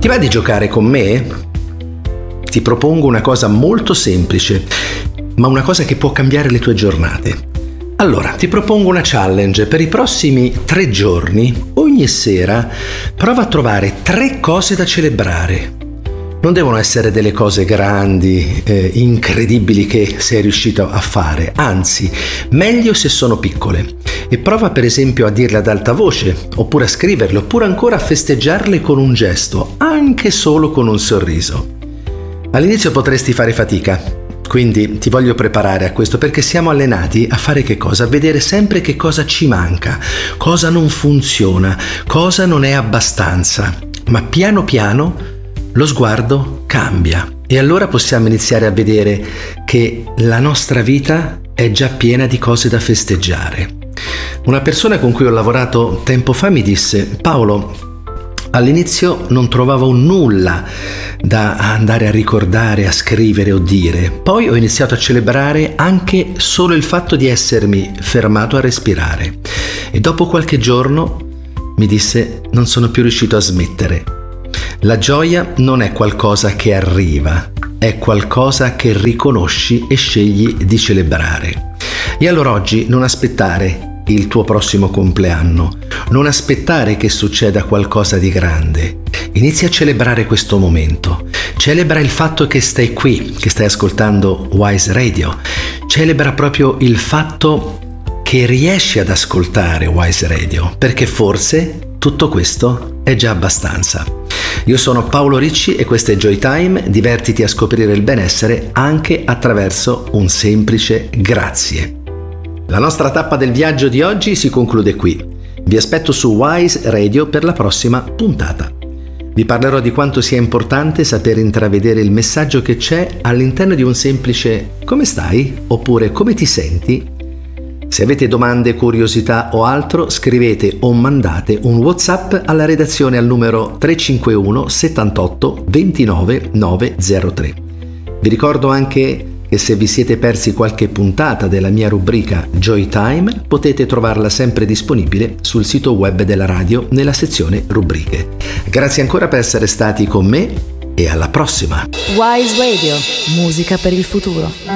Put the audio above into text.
Ti va di giocare con me? Ti propongo una cosa molto semplice, ma una cosa che può cambiare le tue giornate. Allora, ti propongo una challenge. Per i prossimi 3 giorni, ogni sera, prova a trovare 3 cose da celebrare. Non devono essere delle cose grandi, incredibili che sei riuscito a fare, anzi, meglio se sono piccole. E prova per esempio a dirle ad alta voce, oppure a scriverle, oppure ancora a festeggiarle con un gesto, anche solo con un sorriso. All'inizio potresti fare fatica, quindi ti voglio preparare a questo perché siamo allenati a fare che cosa? A vedere sempre che cosa ci manca, cosa non funziona, cosa non è abbastanza. Ma piano piano lo sguardo cambia e allora possiamo iniziare a vedere che la nostra vita è già piena di cose da festeggiare. Una persona con cui ho lavorato tempo fa mi disse: Paolo, all'inizio non trovavo nulla da andare a ricordare, a scrivere o dire. Poi ho iniziato a celebrare anche solo il fatto di essermi fermato a respirare. E dopo qualche giorno mi disse: non sono più riuscito a smettere. La gioia non è qualcosa che arriva, è qualcosa che riconosci e scegli di celebrare. E allora oggi non aspettare il tuo prossimo compleanno, non aspettare che succeda qualcosa di grande. Inizia a celebrare questo momento. Celebra il fatto che stai qui, che stai ascoltando Wise Radio. Celebra proprio il fatto che riesci ad ascoltare Wise Radio, perché forse tutto questo è già abbastanza. Io sono Paolo Ricci e questo è Joy Time. Divertiti a scoprire il benessere anche attraverso un semplice grazie. La nostra tappa del viaggio di oggi si conclude qui. Vi aspetto su Wise Radio per la prossima puntata. Vi parlerò di quanto sia importante saper intravedere il messaggio che c'è all'interno di un semplice "come stai?" oppure "come ti senti?". Se avete domande, curiosità o altro, scrivete o mandate un WhatsApp alla redazione al numero 351 78 29 903. Vi ricordo anche che se vi siete persi qualche puntata della mia rubrica Joy Time, potete trovarla sempre disponibile sul sito web della radio nella sezione rubriche. Grazie ancora per essere stati con me e alla prossima. Wise Radio, musica per il futuro.